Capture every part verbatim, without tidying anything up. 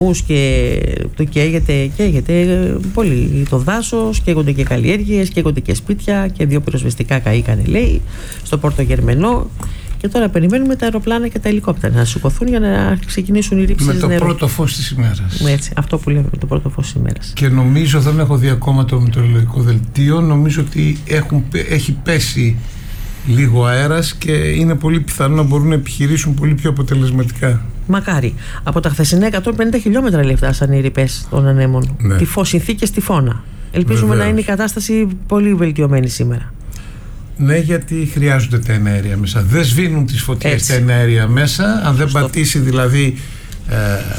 και το καίγεται, καίγεται πολύ το δάσος, καίγονται και καλλιέργειες, καίγονται και σπίτια και δύο πυροσβεστικά καήκανε, λέει, στο Πόρτο Γερμενό. Και τώρα περιμένουμε τα αεροπλάνα και τα ελικόπτερα να σηκωθούν για να ξεκινήσουν οι ρήψεις με το νερού. πρώτο φως της ημέρας. Έτσι, αυτό που λέμε, με το πρώτο φως της ημέρας. Και νομίζω, δεν έχω δει ακόμα το μετεωρολογικό δελτίο, νομίζω ότι έχουν, έχει πέσει λίγο αέρας και είναι πολύ πιθανό να μπορούν να επιχειρήσουν πολύ πιο αποτελεσματικά. Μακάρι. Από τα χθεσινά εκατόν πενήντα χιλιόμετρα, λέει, φτάσαν οι ρηπές των ανέμων. Ναι. Τυφό, συνθήκες τυφώνα. Ελπίζουμε Βεβαίως. να είναι η κατάσταση πολύ βελτιωμένη σήμερα. Ναι, γιατί χρειάζονται τα εναέρια μέσα. Δεν σβήνουν τις φωτιές τα εναέρια μέσα. Αν δεν Σωστό. πατήσει δηλαδή ε,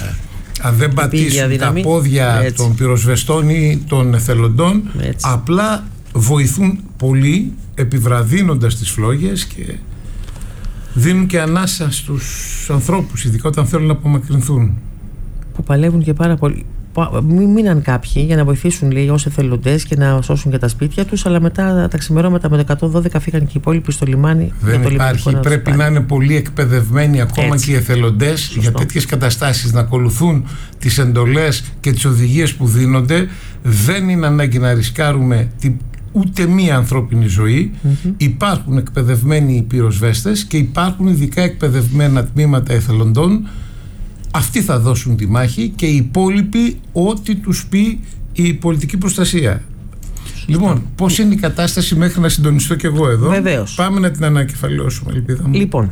αν δεν πατήσουν τα πόδια Έτσι. των πυροσβεστών ή των εθελοντών, Έτσι. απλά βοηθούν πολύ, επιβραδύνοντας τις φλόγες και δίνουν και ανάσα στους ανθρώπους, ειδικά όταν θέλουν να απομακρυνθούν. Που παλεύουν και πάρα πολύ. Μείναν κάποιοι για να βοηθήσουν, λέει, ως εθελοντές και να σώσουν και τα σπίτια τους, αλλά μετά τα ξημερώματα με το εκατόν δώδεκα φύγαν και οι υπόλοιποι στο λιμάνι. Δεν υπάρχει, πρέπει να, να είναι πολύ εκπαιδευμένοι ακόμα Έτσι. και οι εθελοντές Σωστό. για τέτοιες καταστάσεις, να ακολουθούν τις εντολές και τις οδηγίες που δίνονται. Δεν είναι ανάγκη να ρισκάρουμε την ούτε μία ανθρώπινη ζωή. Mm-hmm. Υπάρχουν εκπαιδευμένοι πυροσβέστες και υπάρχουν ειδικά εκπαιδευμένα τμήματα εθελοντών. Αυτοί θα δώσουν τη μάχη και οι υπόλοιποι ό,τι τους πει η πολιτική προστασία. Σωστά. Λοιπόν, πώς είναι η κατάσταση μέχρι να συντονιστώ και εγώ εδώ? Βεβαίως. Πάμε να την ανακεφαλαιώσουμε, ελπίδα μου. Λοιπόν,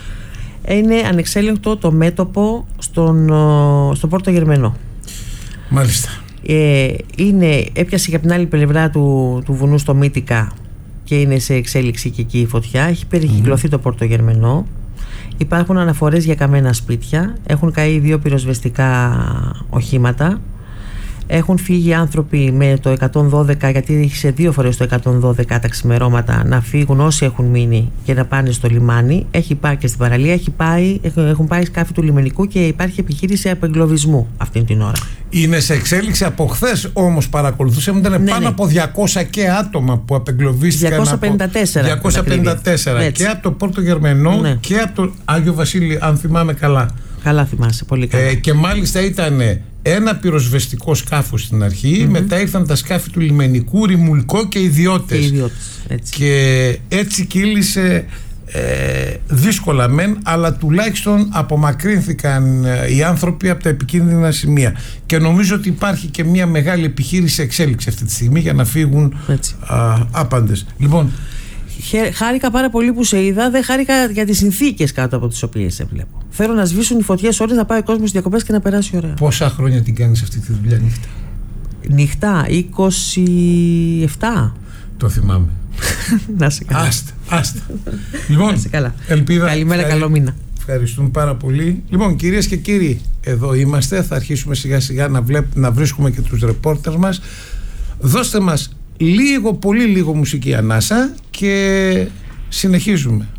είναι ανεξέλεγκτο το μέτωπο στον, στον Πόρτο Γερμενό. Μάλιστα. Ε, είναι, έπιασε για την άλλη πλευρά του, του βουνού στο Μύτικα και είναι σε εξέλιξη και εκεί η φωτιά. Έχει περικυκλωθεί mm. το Πόρτο Γερμενό. Υπάρχουν αναφορές για καμένα σπίτια. Έχουν καεί δύο πυροσβεστικά οχήματα. Έχουν φύγει άνθρωποι με το εκατόν δώδεκα, γιατί είχε δύο φορές το εκατόν δώδεκα τα ξημερώματα, να φύγουν όσοι έχουν μείνει και να πάνε στο λιμάνι. Έχει πάει και στην παραλία, έχει πάει, έχουν πάει σκάφη του λιμενικού και υπάρχει επιχείρηση απεγκλωβισμού αυτή την ώρα. Είναι σε εξέλιξη από χθες, όμως παρακολουθούσαμε, ήταν ναι, πάνω ναι. από διακόσια και άτομα που απεγκλωβίστηκαν. διακόσια πενήντα τέσσερα. Από διακόσια πενήντα τέσσερα και από το Πόρτο Γερμενό ναι. και από το Άγιο Βασίλειο, αν θυμάμαι καλά. Καλά θυμάσαι, πολύ καλά. Ε, και μάλιστα ήταν ένα πυροσβεστικό σκάφος στην αρχή, mm-hmm. μετά ήρθαν τα σκάφη του λιμενικού, ρημουλκό και ιδιώτες. Και, ιδιώτες, έτσι. και έτσι κύλησε ε, δύσκολα μεν, αλλά τουλάχιστον απομακρύνθηκαν ε, οι άνθρωποι από τα επικίνδυνα σημεία. Και νομίζω ότι υπάρχει και μια μεγάλη επιχείρηση εξέλιξη αυτή τη στιγμή για να φύγουν α, άπαντες. Λοιπόν, χάρηκα πάρα πολύ που σε είδα. Δεν χάρηκα για τις συνθήκες κάτω από τις οποίες σε βλέπω. Θέλω να σβήσουν οι φωτιές όλες, να πάει ο κόσμος στις διακοπές και να περάσει ωραία. Πόσα χρόνια την κάνεις αυτή τη δουλειά νύχτα? Νύχτα, είκοσι επτά. Το θυμάμαι. Να σε καλά. Άστα, άστα. Λοιπόν, καλά. Ελπίδα. Καλημέρα, ευχαρι... καλό μήνα. Ευχαριστούμε πάρα πολύ. Λοιπόν, κυρίες και κύριοι, εδώ είμαστε. Θα αρχίσουμε σιγά σιγά να, βλέπ, να βρίσκουμε και τους ρεπόρτερ μας. Δώστε μας λίγο, πολύ λίγο μουσική ανάσα και συνεχίζουμε.